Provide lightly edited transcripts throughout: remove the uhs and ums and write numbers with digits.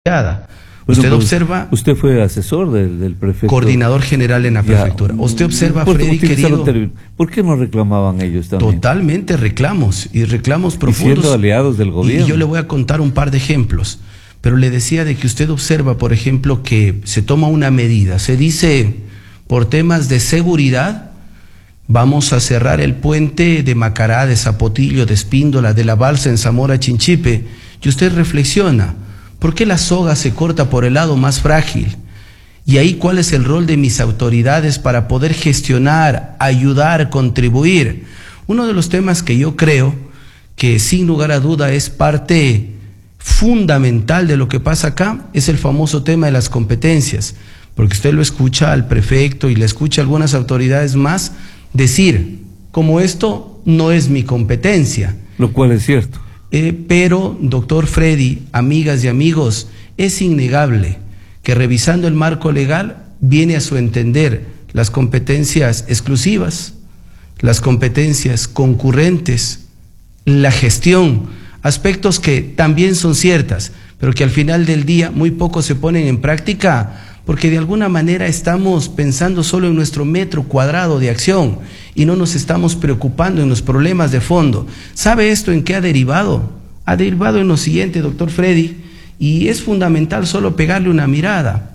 Usted observa... Usted fue asesor del prefecto. Coordinador general en la prefectura. Usted observa, Freddy, querido... ¿Por qué no reclamaban ellos también? Totalmente reclamos, y reclamos profundos. Y siendo aliados del gobierno. Y yo le voy a contar un par de ejemplos. Pero le decía de que usted observa, por ejemplo, que se toma una medida. Se dice, por temas de seguridad, vamos a cerrar el puente de Macará, de Zapotillo, de Espíndola, de la Balsa en Zamora Chinchipe. Y usted reflexiona, ¿por qué la soga se corta por el lado más frágil? Y ahí, ¿cuál es el rol de mis autoridades para poder gestionar, ayudar, contribuir? Uno de los temas que yo creo que sin lugar a duda es parte fundamental de lo que pasa acá es el famoso tema de las competencias, porque usted lo escucha al prefecto y le escucha a algunas autoridades más decir, como esto no es mi competencia. Lo cual es cierto. Pero, doctor Freddy, amigas y amigos, es innegable que revisando el marco legal viene a su entender las competencias exclusivas, las competencias concurrentes, la gestión, aspectos que también son ciertas, pero que al final del día muy poco se ponen en práctica porque de alguna manera estamos pensando solo en nuestro metro cuadrado de acción y no nos estamos preocupando en los problemas de fondo. ¿Sabe esto en qué ha derivado? Ha derivado en lo siguiente, doctor Freddy, y es fundamental solo pegarle una mirada.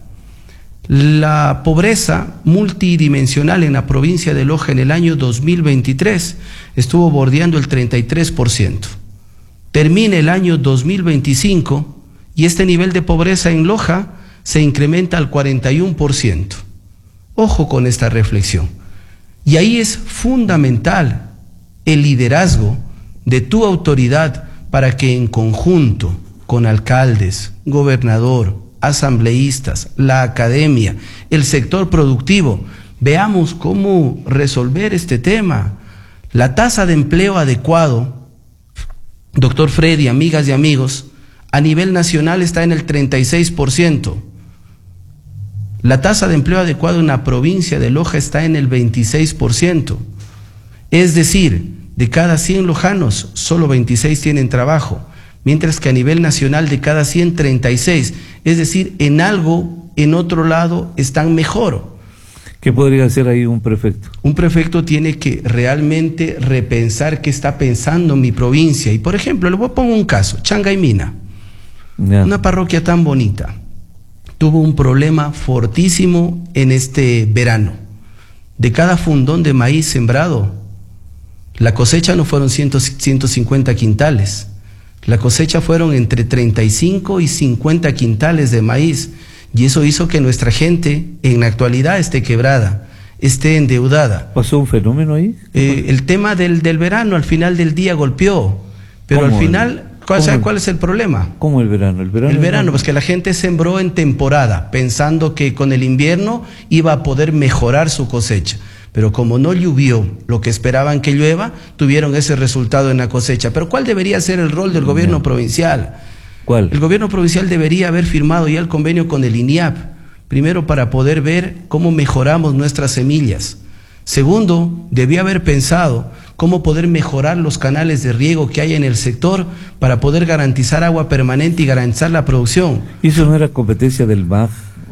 La pobreza multidimensional en la provincia de Loja en el año 2023 estuvo bordeando el 33%. Termina el año 2025 y este nivel de pobreza en Loja se incrementa al 41%. Ojo con esta reflexión. Y ahí es fundamental el liderazgo de tu autoridad para que en conjunto con alcaldes, gobernador, asambleístas, la academia, el sector productivo, veamos cómo resolver este tema. La tasa de empleo adecuado, doctor Freddy, amigas y amigos, a nivel nacional está en el 36%. La tasa de empleo adecuado en la provincia de Loja está en el 26%. Es decir, de cada 100 lojanos, solo 26 tienen trabajo, mientras que a nivel nacional de cada 100, 36. Es decir, en algo, en otro lado, están mejor. ¿Qué podría hacer ahí un prefecto? Un prefecto tiene que realmente repensar qué está pensando mi provincia. Y por ejemplo, le voy a poner un caso, Changaymina, una parroquia tan bonita, tuvo un problema fortísimo en este verano. De cada fundón de maíz sembrado, la cosecha no fueron 150 quintales, la cosecha fueron entre 35 y 50 quintales de maíz, y eso hizo que nuestra gente en la actualidad esté quebrada, esté endeudada. ¿Pasó un fenómeno ahí? El tema del verano al final del día golpeó, pero al final... ¿Cuál es el problema? ¿Cómo el verano? El verano, pues que la gente sembró en temporada, pensando que con el invierno iba a poder mejorar su cosecha. Pero como no llovió lo que esperaban que llueva, tuvieron ese resultado en la cosecha. Pero ¿cuál debería ser el rol del gobierno provincial? ¿Cuál? El gobierno provincial debería haber firmado ya el convenio con el INIAP. Primero, para poder ver cómo mejoramos nuestras semillas. Segundo, debía haber pensado cómo poder mejorar los canales de riego que hay en el sector para poder garantizar agua permanente y garantizar la producción. ¿Y eso no era competencia del MAG?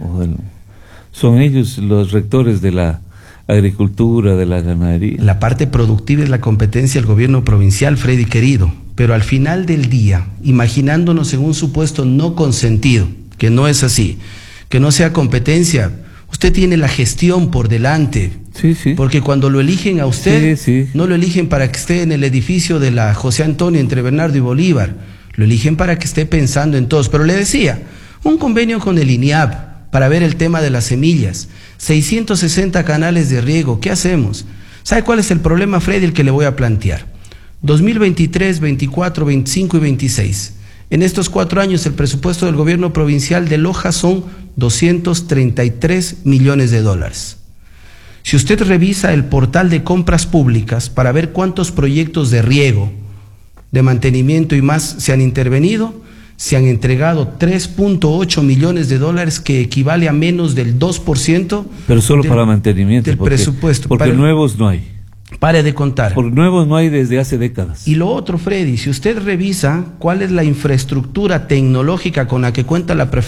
¿Son ellos los rectores de la agricultura, de la ganadería? La parte productiva es la competencia del gobierno provincial, Freddy querido, pero al final del día, imaginándonos en un supuesto no consentido, que no es así, que no sea competencia, usted tiene la gestión por delante. Sí, sí. Porque cuando lo eligen a usted, sí. No lo eligen para que esté en el edificio de la José Antonio entre Bernardo y Bolívar, lo eligen para que esté pensando en todos. Pero le decía, un convenio con el INIAP para ver el tema de las semillas, 660 canales de riego, ¿qué hacemos? ¿Sabe cuál es el problema, Freddy, el que le voy a plantear? 2023, 24, 25 y 26. En estos 4 años el presupuesto del gobierno provincial de Loja son 233 millones de dólares. Si usted revisa el portal de compras públicas para ver cuántos proyectos de riego, de mantenimiento y más se han intervenido, se han entregado 3.8 millones de dólares, que equivale a menos del 2%. Pero solo para mantenimiento. Del presupuesto. Porque nuevos no hay. Pare de contar. Por nuevos no hay desde hace décadas. Y lo otro, Freddy, si usted revisa cuál es la infraestructura tecnológica con la que cuenta la prefectura,